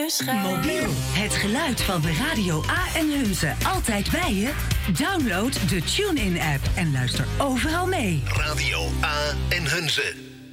schuim. Mobiel, het geluid van de Radio A en Hunze. Altijd bij je? Download de TuneIn-app en luister overal mee. Radio A en Hunze.